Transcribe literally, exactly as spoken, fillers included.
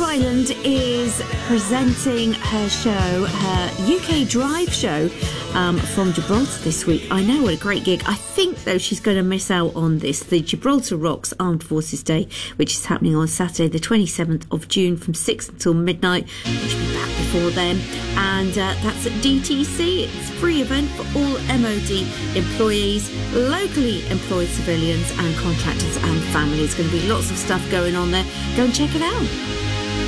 Island is presenting her show, her U K Drive show, um, from Gibraltar this week. I know, what a great gig. I think, though, she's going to miss out on this, the Gibraltar Rocks Armed Forces Day, which is happening on Saturday, the twenty-seventh of June from six until midnight. She'll be back before then. And uh, that's at D T C. It's a free event for all M O D employees, locally employed civilians and contractors and families. Going to be lots of stuff going on there. Go and check it out.